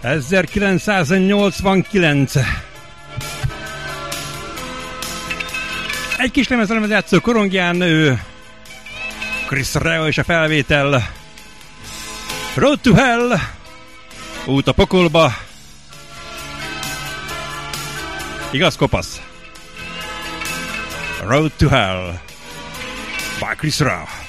1989. Egy kis lemezelemet játszó korongján ő Chris Rea és a felvétel Road to Hell, út a pokolba. Igaz, kopasz? Road to Hell by Chris Rea.